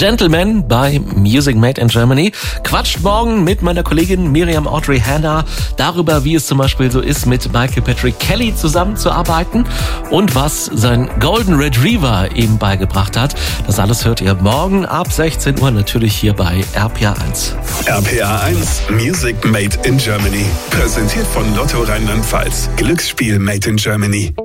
Gentleman bei Music Made in Germany. Quatscht morgen mit meiner Kollegin Miriam Audrey Hanna darüber, wie es zum Beispiel so ist, mit Michael Patrick Kelly zusammenzuarbeiten und was sein Golden Retriever ihm beigebracht hat. Das alles hört ihr morgen ab 16 Uhr natürlich hier bei RPA 1. RPA 1 Music Made in Germany. Präsentiert von Lotto Rheinland-Pfalz. Glücksspiel Made in Germany.